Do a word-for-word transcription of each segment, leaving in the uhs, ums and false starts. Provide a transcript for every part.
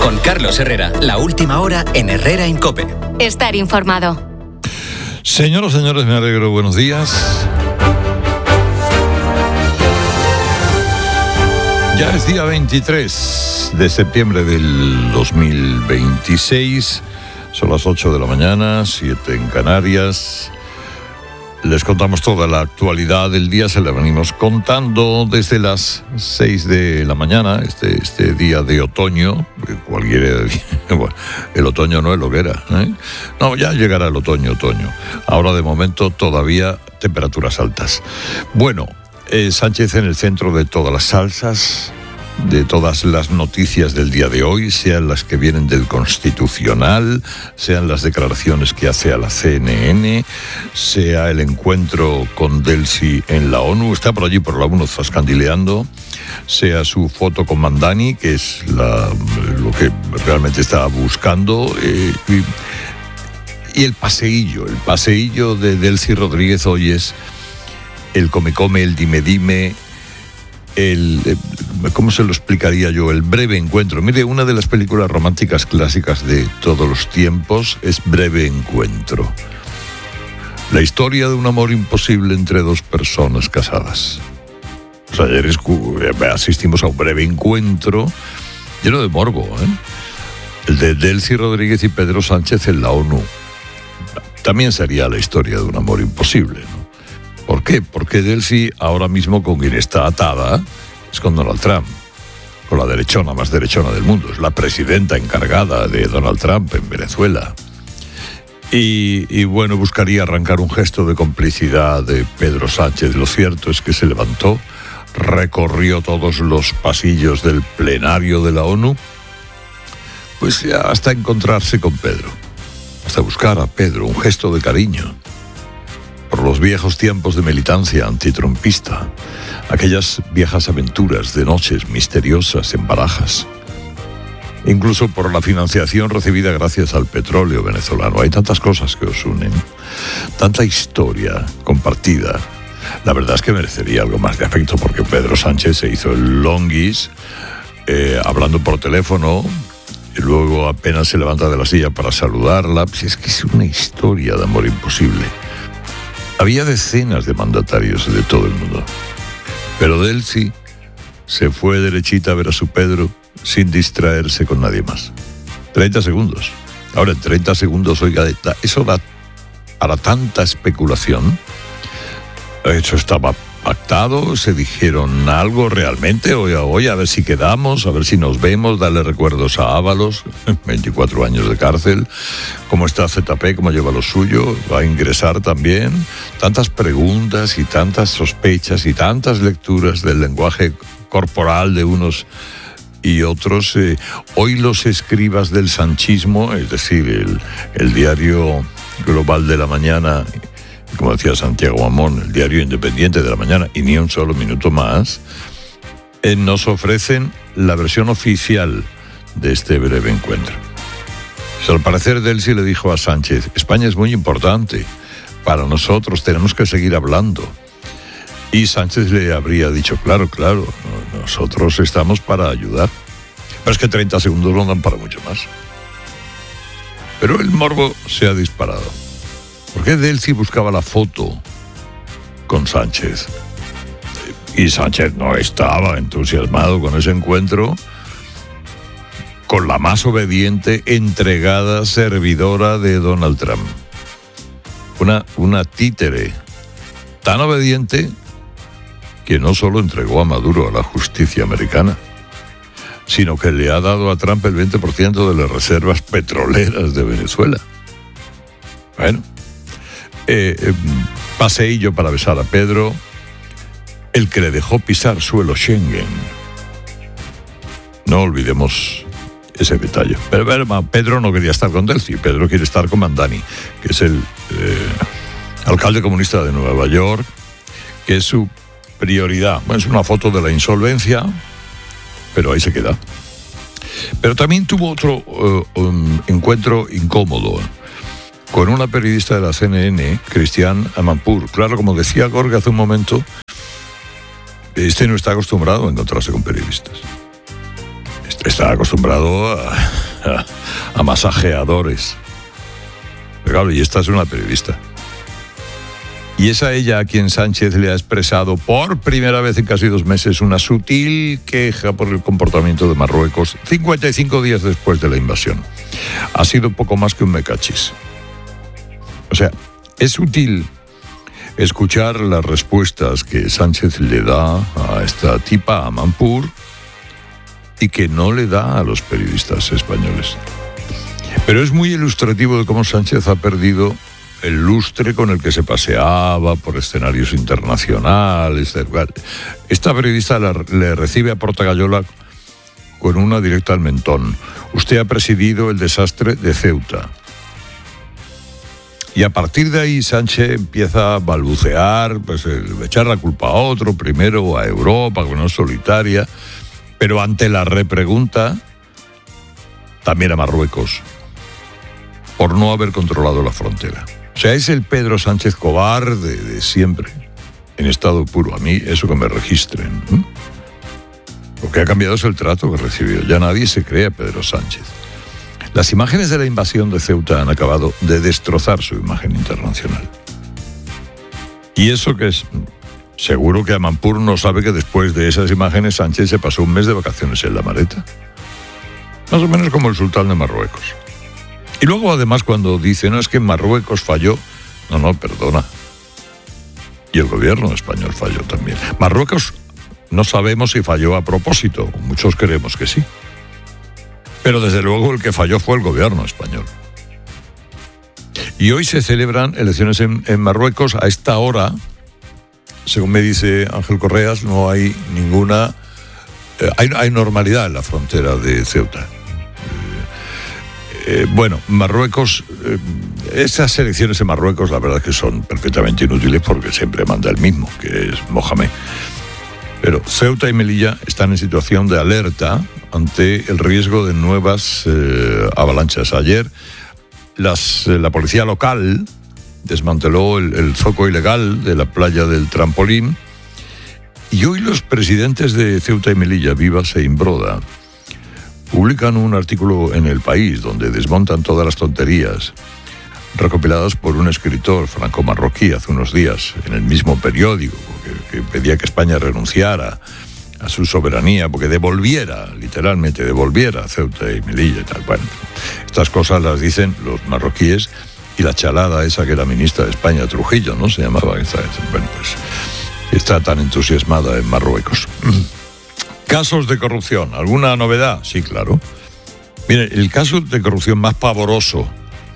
Con Carlos Herrera, la última hora en Herrera en COPE. Estar informado. Señoras, señores, me alegro. Buenos días. Ya es día veintitrés de septiembre del dos mil veintiséis. Son las ocho de la mañana, siete en Canarias. Les contamos toda la actualidad del día, se la venimos contando desde las seis de la mañana, este, este día de otoño, cualquier bueno, el otoño no es lo que era, ¿eh? No, ya llegará el otoño, otoño. Ahora de momento todavía temperaturas altas. Bueno, eh, Sánchez en el centro de todas las salsas, de todas las noticias del día de hoy, sean las que vienen del Constitucional, sean las declaraciones que hace a la C N N, sea el encuentro con Delcy en la ONU, está por allí por la ONU zascandileando, sea su foto con Mandani, que es la, lo que realmente estaba buscando, eh, y, y el paseillo, el paseillo de Delcy Rodríguez hoy es el come-come, el dime-dime, el, ¿cómo se lo explicaría yo? El breve encuentro. Mire, una de las películas románticas clásicas de todos los tiempos es Breve Encuentro. La historia de un amor imposible entre dos personas casadas. O sea, ayer asistimos a un breve encuentro lleno de morbo, ¿eh? El de Delcy Rodríguez y Pedro Sánchez en la ONU. También sería la historia de un amor imposible, ¿no? ¿Por qué? Porque Delcy ahora mismo con quien está atada es con Donald Trump, con la derechona más derechona del mundo. Es la presidenta encargada de Donald Trump en Venezuela. Y, y bueno, buscaría arrancar un gesto de complicidad de Pedro Sánchez. Lo cierto es que se levantó, recorrió todos los pasillos del plenario de la ONU, pues ya hasta encontrarse con Pedro, hasta buscar a Pedro, un gesto de cariño por los viejos tiempos de militancia antitrumpista, aquellas viejas aventuras de noches misteriosas en Barajas, incluso por la financiación recibida gracias al petróleo venezolano. Hay tantas cosas que os unen, tanta historia compartida. La verdad es que merecería algo más de afecto, porque Pedro Sánchez se hizo el longuis eh, hablando por teléfono, y luego apenas se levanta de la silla para saludarla. Pues es que es una historia de amor imposible. Había decenas de mandatarios de todo el mundo, pero Delcy se fue derechita a ver a su Pedro sin distraerse con nadie más. treinta segundos. Ahora, en treinta segundos, oiga, eso da para tanta especulación. Eso estaba pactado, se dijeron algo realmente, hoy a hoy, a ver si quedamos, a ver si nos vemos, darle recuerdos a Ábalos, veinticuatro años de cárcel, cómo está Z P, cómo lleva lo suyo, va a ingresar también. Tantas preguntas y tantas sospechas y tantas lecturas del lenguaje corporal de unos y otros. Eh, hoy los escribas del sanchismo, es decir, el, el diario Global de la Mañana, como decía Santiago Amón, el diario independiente de la mañana, y ni un solo minuto más, eh, nos ofrecen la versión oficial de este breve encuentro. Pues al parecer Delcy le dijo a Sánchez: España es muy importante para nosotros, tenemos que seguir hablando. Y Sánchez le habría dicho: claro, claro, nosotros estamos para ayudar. Pero es que treinta segundos no dan para mucho más. Pero el morbo se ha disparado. ¿Por qué Delcy buscaba la foto con Sánchez? Y Sánchez no estaba entusiasmado con ese encuentro con la más obediente, entregada servidora de Donald Trump. Una, una títere tan obediente que no solo entregó a Maduro a la justicia americana, sino que le ha dado a Trump el veinte por ciento de las reservas petroleras de Venezuela. Bueno, Eh, eh, paseillo para besar a Pedro, el que le dejó pisar suelo Schengen. No olvidemos ese detalle. Pero, pero Pedro no quería estar con Delcy, Pedro quiere estar con Mandani, que es el eh, alcalde comunista de Nueva York, que es su prioridad. Bueno, es una foto de la insolvencia, pero ahí se queda. Pero también tuvo otro uh, um, encuentro incómodo con una periodista de la C N N, Christiane Amanpour. Claro, como decía Gorga hace un momento, este no está acostumbrado a encontrarse con periodistas. Este está acostumbrado a, a, a masajeadores. Pero claro, y esta es una periodista. Y es a ella a quien Sánchez le ha expresado por primera vez en casi dos meses una sutil queja por el comportamiento de Marruecos cincuenta y cinco días después de la invasión. Ha sido poco más que un me cachis. O sea, es útil escuchar las respuestas que Sánchez le da a esta tipa, a Amanpour, y que no le da a los periodistas españoles. Pero es muy ilustrativo de cómo Sánchez ha perdido el lustre con el que se paseaba por escenarios internacionales. Esta periodista le recibe a Portagayola con una directa al mentón. Usted ha presidido el desastre de Ceuta. Y a partir de ahí Sánchez empieza a balbucear, pues echar la culpa a otro, primero a Europa, que no es solitaria, pero ante la repregunta, también a Marruecos, por no haber controlado la frontera. O sea, es el Pedro Sánchez cobarde de siempre, en estado puro. A mí eso que me registren. ¿eh? Lo que ha cambiado es el trato que recibió. Ya nadie se cree a Pedro Sánchez. Las imágenes de la invasión de Ceuta han acabado de destrozar su imagen internacional. Y eso que es... Seguro que Amanpour no sabe que después de esas imágenes Sánchez se pasó un mes de vacaciones en la maleta. Más o menos como el sultán de Marruecos. Y luego además cuando dice, no, es que Marruecos falló. No, no, perdona. Y el gobierno español falló también. Marruecos no sabemos si falló a propósito. Muchos creemos que sí. Pero desde luego el que falló fue el gobierno español. Y hoy se celebran elecciones en, en Marruecos. A esta hora, según me dice Ángel Correas, no hay ninguna... Eh, hay, hay normalidad en la frontera de Ceuta. Eh, bueno, Marruecos, eh, esas elecciones en Marruecos la verdad es que son perfectamente inútiles porque siempre manda el mismo, que es Mohamed. Pero Ceuta y Melilla están en situación de alerta ante el riesgo de nuevas eh, avalanchas. Ayer las, eh, la policía local desmanteló el, el zoco ilegal de la playa del Trampolín y hoy los presidentes de Ceuta y Melilla, Vivas e Imbroda, publican un artículo en El País donde desmontan todas las tonterías recopiladas por un escritor franco-marroquí hace unos días en el mismo periódico que, que pedía que España renunciara a su soberanía, porque devolviera, literalmente devolviera Ceuta y Melilla y tal. Bueno, estas cosas las dicen los marroquíes y la chalada esa que era ministra de España, Trujillo, ¿no? Se llamaba esta. Bueno, pues está tan entusiasmada en Marruecos. Casos de corrupción, ¿alguna novedad? Sí, claro. Mire, el caso de corrupción más pavoroso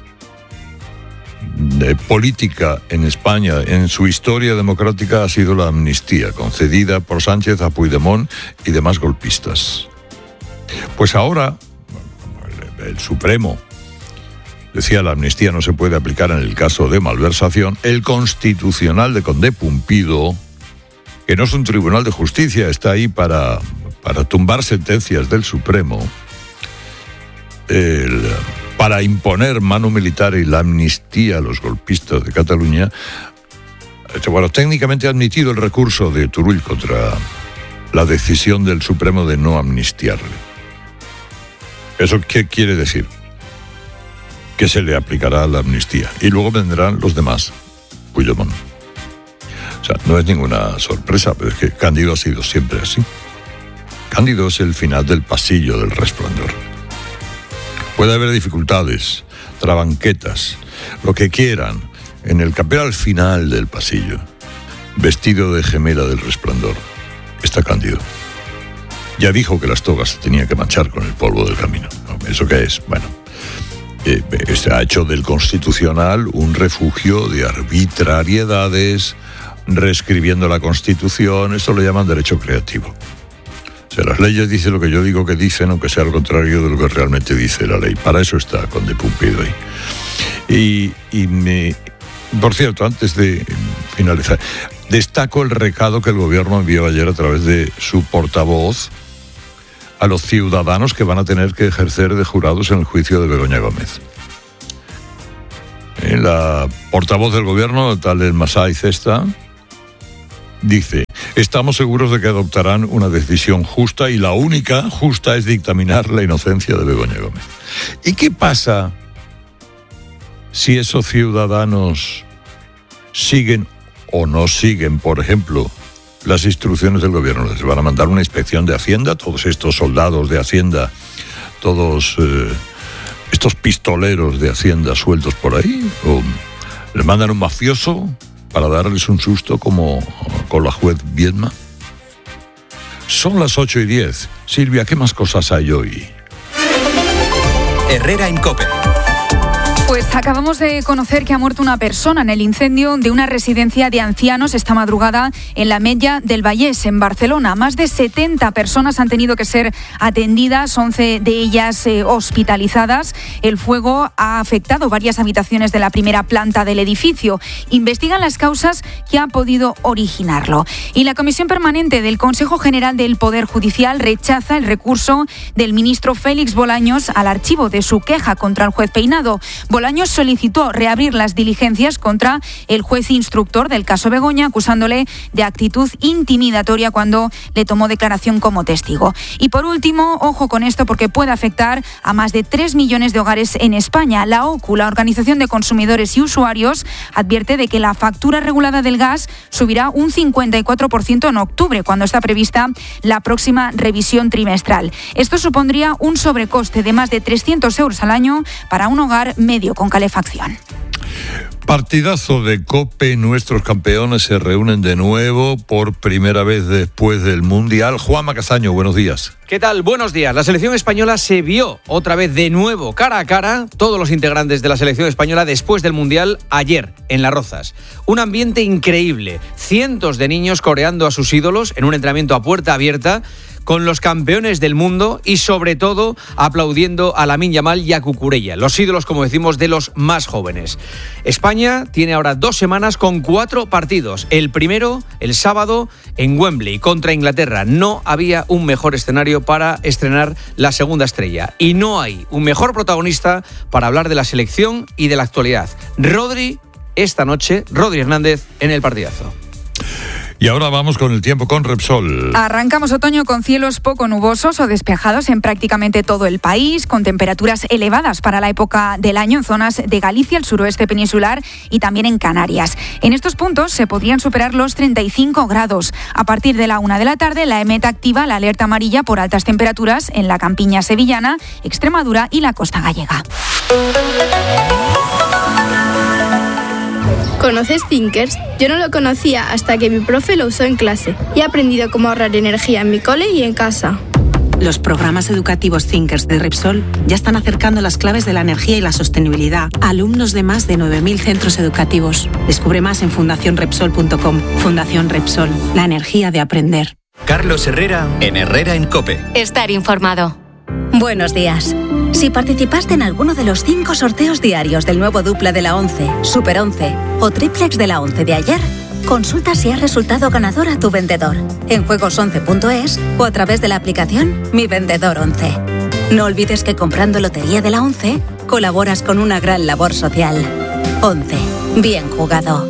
de política en España en su historia democrática ha sido la amnistía concedida por Sánchez a Puigdemont y demás golpistas. Pues ahora, el, el Supremo decía la amnistía no se puede aplicar en el caso de malversación. El Constitucional de Condé Pumpido, que no es un tribunal de justicia, está ahí para, para tumbar sentencias del Supremo, el... para imponer mano militar y la amnistía a los golpistas de Cataluña. Bueno, técnicamente ha admitido el recurso de Turull contra la decisión del Supremo de no amnistiarle. ¿Eso qué quiere decir? Que se le aplicará la amnistía. Y luego vendrán los demás. Puigdemont. O sea, no es ninguna sorpresa, pero es que Cándido ha sido siempre así. Cándido es el final del pasillo del Resplandor. Puede haber dificultades, trabanquetas, lo que quieran, en el capel al final del pasillo, vestido de gemela del Resplandor, está Cándido. Ya dijo que las togas se tenían que manchar con el polvo del camino. ¿Eso qué es? Bueno, eh, este ha hecho del Constitucional un refugio de arbitrariedades, reescribiendo la Constitución. Esto lo llaman derecho creativo. O sea, las leyes dicen lo que yo digo que dicen, aunque sea lo contrario de lo que realmente dice la ley. Para eso está Condé Pumpido ahí. Y, y me, por cierto, antes de finalizar, destaco el recado que el gobierno envió ayer a través de su portavoz a los ciudadanos que van a tener que ejercer de jurados en el juicio de Begoña Gómez. La portavoz del gobierno, tal el Masai Cesta, dice: estamos seguros de que adoptarán una decisión justa, y la única justa es dictaminar la inocencia de Begoña Gómez. ¿Y qué pasa si esos ciudadanos siguen o no siguen, por ejemplo, las instrucciones del gobierno? Les van a mandar una inspección de Hacienda, todos estos soldados de Hacienda, todos eh, estos pistoleros de Hacienda sueltos por ahí, o les mandan un mafioso para darles un susto como con la juez Viedma. Son las ocho y diez. Silvia, ¿qué más cosas hay hoy? Herrera en COPE. Pues acabamos de conocer que ha muerto una persona en el incendio de una residencia de ancianos esta madrugada en la Ametlla del Vallès, en Barcelona. Más de setenta personas han tenido que ser atendidas, once de ellas eh, hospitalizadas. El fuego ha afectado varias habitaciones de la primera planta del edificio. Investigan las causas que han podido originarlo. Y la Comisión Permanente del Consejo General del Poder Judicial rechaza el recurso del ministro Félix Bolaños al archivo de su queja contra el juez Peinado. Bolaños solicitó reabrir las diligencias contra el juez instructor del caso Begoña, acusándole de actitud intimidatoria cuando le tomó declaración como testigo. Y por último, ojo con esto porque puede afectar a más de tres millones de hogares en España. La O C U, la Organización de Consumidores y Usuarios, advierte de que la factura regulada del gas subirá un cincuenta y cuatro por ciento en octubre, cuando está prevista la próxima revisión trimestral. Esto supondría un sobrecoste de más de trescientos euros al año para un hogar medio con calefacción. Partidazo de COPE, nuestros campeones se reúnen de nuevo por primera vez después del Mundial. Juanma Castaño, buenos días. ¿Qué tal? Buenos días. La selección española se vio otra vez de nuevo cara a cara, todos los integrantes de la selección española después del Mundial ayer en Las Rozas. Un ambiente increíble, cientos de niños coreando a sus ídolos en un entrenamiento a puerta abierta, con los campeones del mundo y sobre todo aplaudiendo a Lamine Yamal y a Cucurella, los ídolos, como decimos, de los más jóvenes. España tiene ahora dos semanas con cuatro partidos. El primero, el sábado, en Wembley, contra Inglaterra. No había un mejor escenario para estrenar la segunda estrella. Y no hay un mejor protagonista para hablar de la selección y de la actualidad. Rodri, esta noche, Rodri Hernández en el partidazo. Y ahora vamos con el tiempo con Repsol. Arrancamos otoño con cielos poco nubosos o despejados en prácticamente todo el país, con temperaturas elevadas para la época del año en zonas de Galicia, el suroeste peninsular y también en Canarias. En estos puntos se podrían superar los treinta y cinco grados. A partir de la una de la tarde, la EMET activa la alerta amarilla por altas temperaturas en la campiña sevillana, Extremadura y la costa gallega. ¿Conoces Thinkers? Yo no lo conocía hasta que mi profe lo usó en clase y he aprendido cómo ahorrar energía en mi cole y en casa. Los programas educativos Thinkers de Repsol ya están acercando las claves de la energía y la sostenibilidad a alumnos de más de nueve mil centros educativos. Descubre más en fundación repsol punto com. Fundación Repsol, la energía de aprender. Carlos Herrera en Herrera en COPE. Estar informado. Buenos días. Si participaste en alguno de los cinco sorteos diarios del nuevo dupla de la once, Super once o triplex de la once de ayer, consulta si has resultado ganador a tu vendedor en juegos once punto es o a través de la aplicación Mi Vendedor once. No olvides que comprando Lotería de la once colaboras con una gran labor social. once. Bien jugado.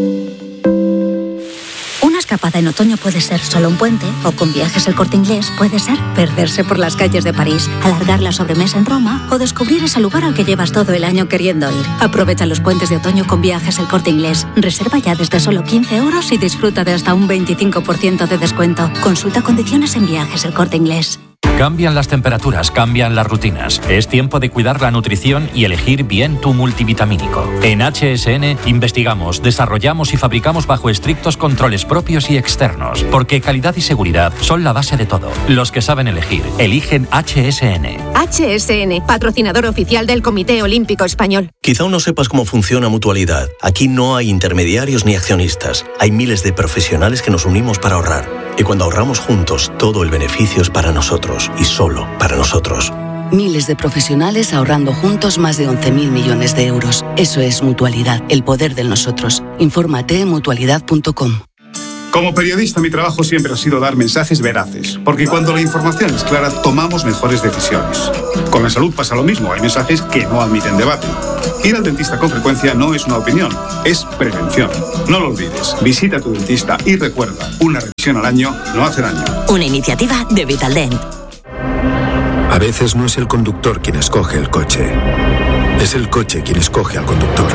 Una escapada en otoño puede ser solo un puente, o con Viajes El Corte Inglés puede ser perderse por las calles de París, alargar la sobremesa en Roma o descubrir ese lugar al que llevas todo el año queriendo ir. Aprovecha los puentes de otoño con Viajes El Corte Inglés. Reserva ya desde solo quince euros y disfruta de hasta un veinticinco por ciento de descuento. Consulta condiciones en Viajes El Corte Inglés. Cambian las temperaturas, cambian las rutinas. Es tiempo de cuidar la nutrición y elegir bien tu multivitamínico. En H S N investigamos, desarrollamos y fabricamos bajo estrictos controles propios y externos, porque calidad y seguridad son la base de todo. Los que saben elegir, eligen H S N. H S N, patrocinador oficial del Comité Olímpico Español. Quizá aún no sepas cómo funciona Mutualidad. Aquí no hay intermediarios ni accionistas. Hay miles de profesionales que nos unimos para ahorrar. Y cuando ahorramos juntos, todo el beneficio es para nosotros y solo para nosotros. Miles de profesionales ahorrando juntos más de once mil millones de euros. Eso es Mutualidad, el poder del nosotros. Infórmate en mutualidad punto com. Como periodista, mi trabajo siempre ha sido dar mensajes veraces, porque cuando la información es clara, tomamos mejores decisiones. Con la salud pasa lo mismo, hay mensajes que no admiten debate. Ir al dentista con frecuencia no es una opinión, es prevención. No lo olvides, visita a tu dentista y recuerda, una revisión al año no hace daño. Una iniciativa de Vitaldent. A veces no es el conductor quien escoge el coche, es el coche quien escoge al conductor.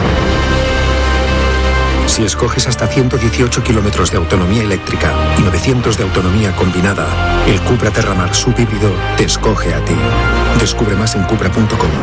Si escoges hasta ciento dieciocho kilómetros de autonomía eléctrica y novecientos de autonomía combinada, el Cupra Terramar subhíbrido te escoge a ti. Descubre más en cupra punto com.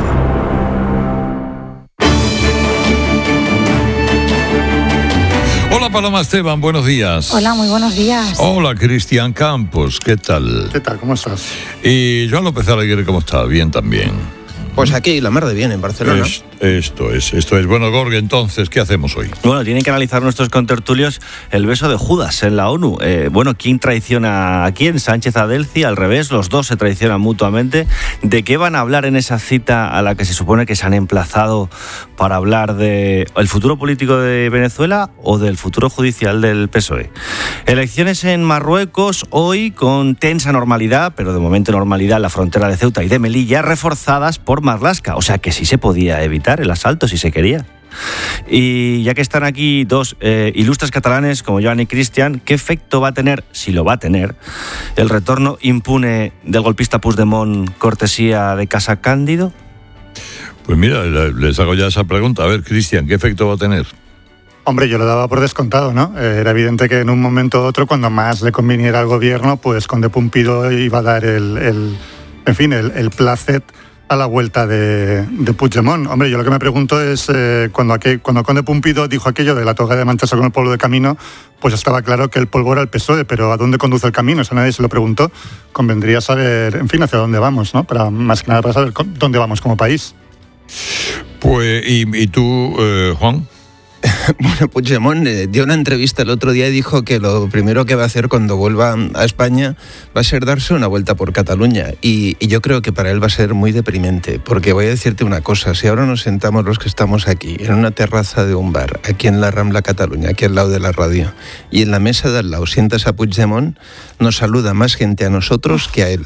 Hola Paloma Esteban, buenos días. Hola, muy buenos días. Hola Cristian Campos, ¿qué tal? ¿Qué tal? ¿Cómo estás? Y Joan López Alegre, ¿cómo está? Bien también. Pues aquí, la mar de bien, en Barcelona. Es, esto es, esto es. Bueno, Gorge, entonces, ¿qué hacemos hoy? Bueno, tienen que analizar nuestros contertulios el beso de Judas en la ONU. Eh, bueno, ¿quién traiciona a quién? Sánchez a Delcy, al revés, los dos se traicionan mutuamente. ¿De qué van a hablar en esa cita a la que se supone que se han emplazado para hablar de el futuro político de Venezuela o del futuro judicial del P S O E? Elecciones en Marruecos, hoy con tensa normalidad, pero de momento normalidad en la frontera de Ceuta y de Melilla, reforzadas por Marlaska, o sea que sí se podía evitar el asalto si se quería. Y ya que están aquí dos eh, ilustres catalanes como Joan y Cristian, ¿qué efecto va a tener, si lo va a tener, el retorno impune del golpista Puigdemont cortesía de Casa Cándido? Pues mira, les hago ya esa pregunta. A ver, Cristian, ¿qué efecto va a tener? Hombre, yo lo daba por descontado, ¿no? Eh, era evidente que en un momento u otro, cuando más le conviniera al gobierno, pues Conde Pumpido iba a dar el, el en fin, el, el placet a la vuelta de, de Puigdemont. Hombre, yo lo que me pregunto es, eh, cuando, aquel, cuando Conde Pumpido dijo aquello de la toga de mancharse con el polvo de camino, pues estaba claro que el polvo era el P S O E, pero ¿a dónde conduce el camino? Eso nadie se lo preguntó. Convendría saber, en fin, hacia dónde vamos, ¿no? Para, más que nada para saber dónde vamos como país. Pues, ¿y, y tú, eh, Juan? Bueno, Puigdemont eh, dio una entrevista el otro día y dijo que lo primero que va a hacer cuando vuelva a España va a ser darse una vuelta por Cataluña. Y, y yo creo que para él va a ser muy deprimente, porque voy a decirte una cosa, si ahora nos sentamos los que estamos aquí, en una terraza de un bar, aquí en la Rambla Cataluña, aquí al lado de la radio, y en la mesa de al lado sientas a Puigdemont, nos saluda más gente a nosotros que a él.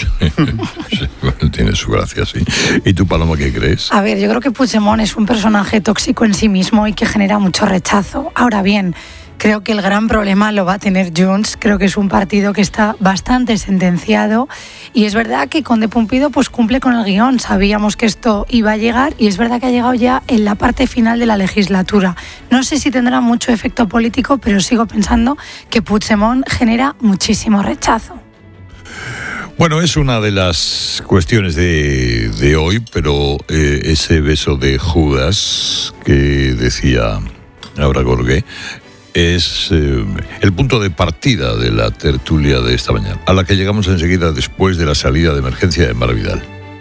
Tiene su gracia, sí. ¿Y tú, Paloma, qué crees? A ver, yo creo que Puigdemont es un personaje tóxico en sí mismo y que genera mucho rechazo. Ahora bien, creo que el gran problema lo va a tener Junts. Creo que es un partido que está bastante sentenciado y es verdad que Conde Pumpido pues cumple con el guión. Sabíamos que esto iba a llegar y es verdad que ha llegado ya en la parte final de la legislatura. No sé si tendrá mucho efecto político, pero sigo pensando que Puigdemont genera muchísimo rechazo. Bueno, es una de las cuestiones de, de hoy, pero eh, ese beso de Judas que decía ahora Gorge es eh, el punto de partida de la tertulia de esta mañana, a la que llegamos enseguida después de la salida de emergencia de Mar Vidal.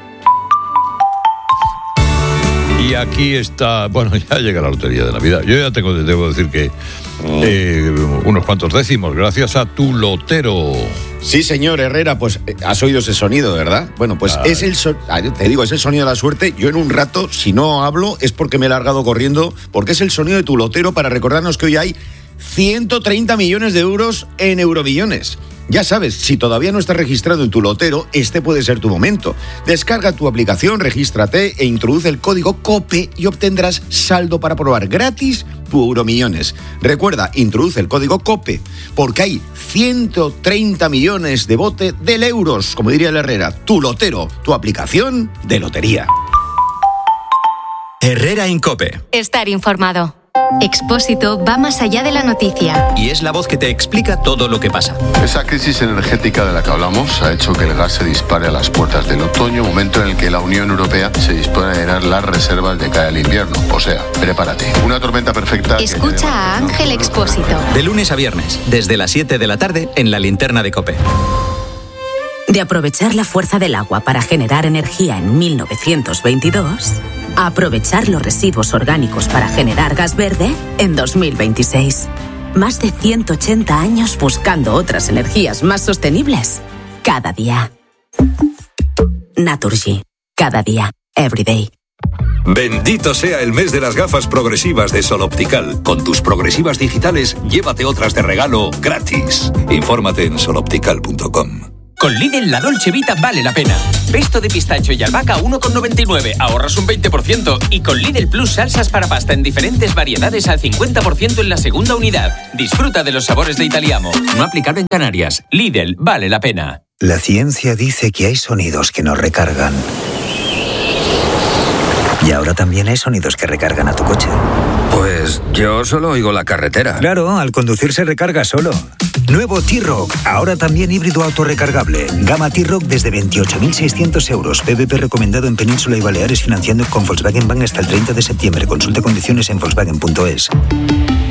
Y aquí está, bueno, ya llega la lotería de Navidad. Yo ya tengo, debo decir que eh, unos cuantos décimos, gracias a tu lotero. Sí, señor Herrera, pues has oído ese sonido, ¿verdad? Bueno, pues claro. es el so- te digo, es el sonido de la suerte. Yo en un rato, si no hablo, es porque me he largado corriendo, porque es el sonido de tu lotero para recordarnos que hoy hay ciento treinta millones de euros en Euromillones. Ya sabes, si todavía no estás registrado en tu lotero, este puede ser tu momento. Descarga tu aplicación, regístrate e introduce el código COPE y obtendrás saldo para probar gratis tu Euromillones. Recuerda, introduce el código COPE, porque hay ciento treinta millones de bote del euros, como diría el Herrera. Tu lotero, tu aplicación de lotería. Herrera en COPE. Estar informado. Expósito va más allá de la noticia. Y es la voz que te explica todo lo que pasa. Esa crisis energética de la que hablamos ha hecho que el gas se dispare a las puertas del otoño, momento en el que la Unión Europea se dispone a llenar las reservas de cara al invierno. O sea, prepárate. Una tormenta perfecta. Escucha a Ángel Expósito. De lunes a viernes, desde las siete de la tarde, en la linterna de COPE. De aprovechar la fuerza del agua para generar energía en mil novecientos veintidós, a aprovechar los residuos orgánicos para generar gas verde en dos mil veintiséis. Más de ciento ochenta años buscando otras energías más sostenibles. Cada día. Naturgy. Cada día. Every day. Bendito sea el mes de las gafas progresivas de Sol Optical. Con tus progresivas digitales, llévate otras de regalo gratis. Infórmate en sol optical punto com. Con Lidl la Dolce Vita vale la pena. Pesto de pistacho y albahaca uno con noventa y nueve, ahorras un veinte por ciento. Y con Lidl Plus salsas para pasta en diferentes variedades al cincuenta por ciento en la segunda unidad. Disfruta de los sabores de Italiamo. No aplicable en Canarias. Lidl vale la pena. La ciencia dice que hay sonidos que nos recargan. Y ahora también hay sonidos que recargan a tu coche. Pues yo solo oigo la carretera. Claro, al conducir se recarga solo. Nuevo T-Rock, ahora también híbrido autorrecargable. Gama T-Rock desde veintiocho mil seiscientos euros. P V P recomendado en Península y Baleares financiando con Volkswagen Bank hasta el treinta de septiembre. Consulte condiciones en Volkswagen punto es.